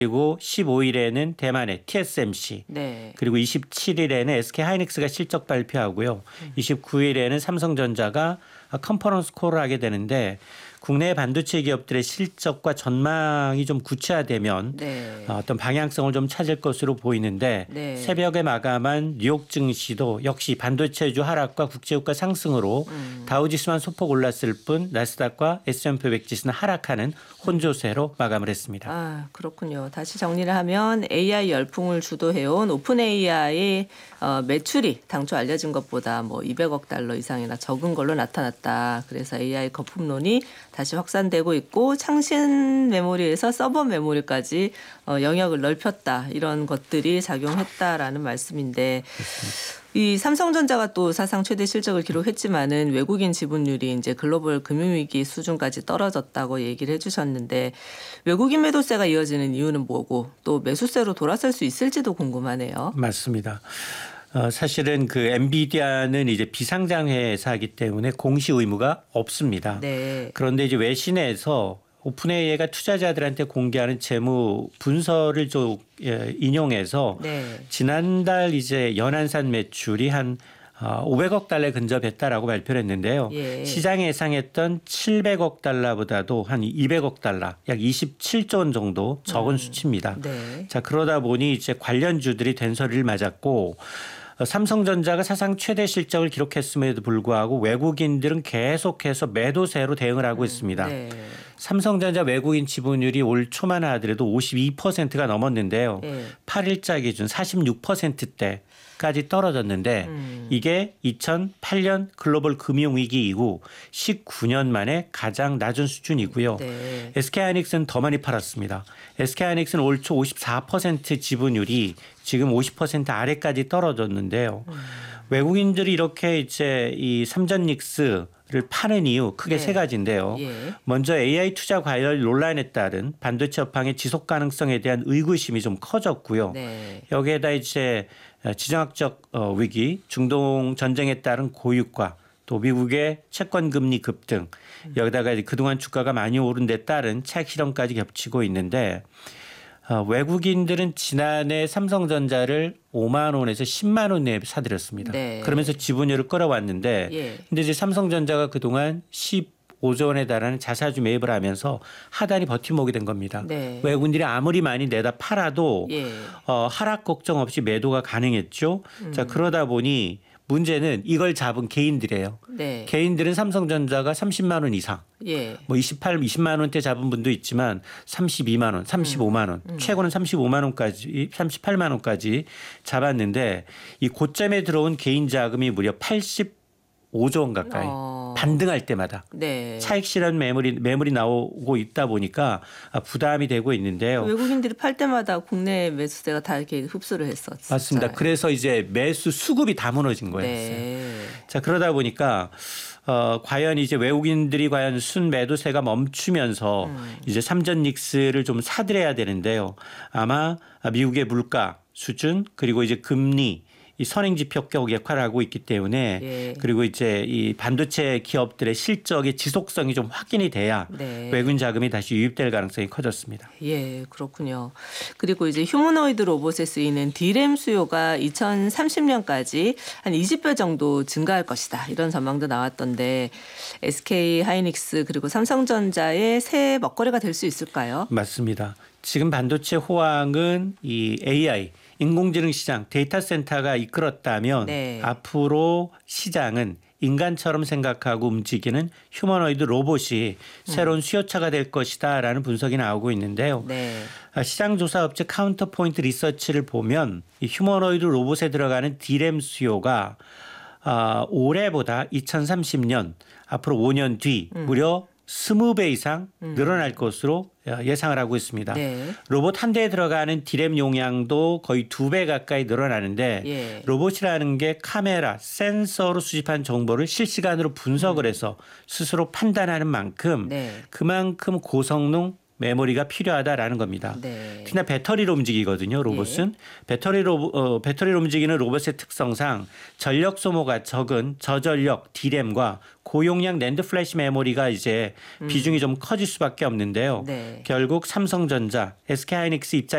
그리고 15일에는 대만의 TSMC, 네. 그리고 27일에는 SK 하이닉스가 실적 발표하고요. 29일에는 삼성전자가 컨퍼런스 콜을 하게 되는데 국내 반도체 기업들의 실적과 전망이 좀 구체화되면 네. 어떤 방향성을 좀 찾을 것으로 보이는데 네. 새벽에 마감한 뉴욕 증시도 역시 반도체주 하락과 국제유가 상승으로 다우지수만 소폭 올랐을 뿐 나스닥과 S&P 500 지수는 하락하는 혼조세로 마감을 했습니다. 아, 그렇군요. 다시 정리를 하면 AI 열풍을 주도해온 오픈 AI의 매출이 당초 알려진 것보다 뭐 200억 달러 이상이나 적은 걸로 나타났다. 그래서 AI 거품론이 다시 확산되고 있고 창신 메모리에서 서버 메모리까지 영역을 넓혔다. 이런 것들이 작용했다라는 말씀인데 이 삼성전자가 또 사상 최대 실적을 기록했지만은 외국인 지분율이 이제 글로벌 금융위기 수준까지 떨어졌다고 얘기를 해주셨는데 외국인 매도세가 이어지는 이유는 뭐고 또 매수세로 돌아설 수 있을지도 궁금하네요. 맞습니다. 사실은 그 엔비디아는 이제 비상장 회사이기 때문에 공시 의무가 없습니다. 네. 그런데 이제 외신에서 오픈 AI가 투자자들한테 공개하는 재무 분석을 좀 인용해서 네. 지난달 이제 연안산 매출이 한 500억 달러에 근접했다라고 발표를 했는데요. 예. 시장이 예상했던 700억 달러보다도 한 200억 달러, 약 27조 원 정도 적은 수치입니다. 네. 자, 그러다 보니 이제 관련주들이 된소리를 맞았고 삼성전자가 사상 최대 실적을 기록했음에도 불구하고 외국인들은 계속해서 매도세로 대응을 하고 있습니다. 네. 삼성전자 외국인 지분율이 올 초만 하더라도 52%가 넘었는데요. 네. 8일자 기준 46%대까지 떨어졌는데 이게 2008년 글로벌 금융위기 이후 19년 만에 가장 낮은 수준이고요. 네. SK하이닉스는 더 많이 팔았습니다. SK하이닉스는 올 초 54% 지분율이 지금 50% 아래까지 떨어졌는데요. 외국인들이 이렇게 이제 이 삼전닉스를 파는 이유 크게 네. 세 가지인데요. 예. 먼저 AI 투자 과열 논란에 따른 반도체 업황의 지속 가능성에 대한 의구심이 좀 커졌고요. 네. 여기에다 이제 지정학적 위기, 중동 전쟁에 따른 고유가, 또 미국의 채권 금리 급등, 여기다가 이제 그동안 주가가 많이 오른 데 따른 차익 실현까지 겹치고 있는데 외국인들은 지난해 삼성전자를 5만 원에서 10만 원 내에 사들였습니다. 네. 그러면서 지분율을 끌어왔는데 예. 근데 이제 삼성전자가 그동안 15조 원에 달하는 자사주 매입을 하면서 하단이 버팀목이 된 겁니다. 네. 외국인들이 아무리 많이 내다 팔아도 예. 하락 걱정 없이 매도가 가능했죠. 자, 그러다 보니 문제는 이걸 잡은 개인들이에요. 네. 개인들은 삼성전자가 30만 원 이상, 예. 뭐 20만 원대 잡은 분도 있지만 32만 원, 35만 원, 최고는 35만 원까지, 38만 원까지 잡았는데 이 고점에 들어온 개인 자금이 무려 85조 원 가까이 반등할 때마다 네. 차익 실현 매물이 나오고 있다 보니까 부담이 되고 있는데요. 외국인들이 팔 때마다 국내 매수세가 다 이렇게 흡수를 했었죠. 맞습니다. 그래서 이제 매수 수급이 다 무너진 거예요. 네. 자, 그러다 보니까 과연 이제 외국인들이 과연 순매도세가 멈추면서 이제 삼전닉스를 좀 사들여야 되는데요. 아마 미국의 물가 수준 그리고 이제 금리 이 선행지표격 역할을 하고 있기 때문에 예. 그리고 이제 이 반도체 기업들의 실적의 지속성이 좀 확인이 돼야 네. 외국인 자금이 다시 유입될 가능성이 커졌습니다. 예, 그렇군요. 그리고 이제 휴머노이드 로봇에 쓰이는 D램 수요가 2030년까지 한 20배 정도 증가할 것이다. 이런 전망도 나왔던데 SK 하이닉스 그리고 삼성전자의 새 먹거리가 될 수 있을까요? 맞습니다. 지금 반도체 호황은 이 AI 인공지능 시장 데이터 센터가 이끌었다면 네. 앞으로 시장은 인간처럼 생각하고 움직이는 휴머노이드 로봇이 새로운 수요처가 될 것이다라는 분석이 나오고 있는데요. 네. 시장 조사 업체 카운터포인트 리서치를 보면 이 휴머노이드 로봇에 들어가는 D램 수요가 올해보다 2030년 앞으로 5년 뒤 무려 20배 이상 늘어날 것으로 예상을 하고 있습니다. 네. 로봇 한 대에 들어가는 D램 용량도 거의 2배 가까이 늘어나는데 예. 로봇이라는 게 카메라, 센서로 수집한 정보를 실시간으로 분석을 해서 스스로 판단하는 만큼 네. 그만큼 고성능 메모리가 필요하다라는 겁니다. 네. 특히나 배터리로 움직이거든요. 로봇은 배터리로 움직이는 로봇의 특성상 전력 소모가 적은 저전력 D램과 고용량 낸드 플래시 메모리가 이제 비중이 좀 커질 수밖에 없는데요. 네. 결국 삼성전자, SK하이닉스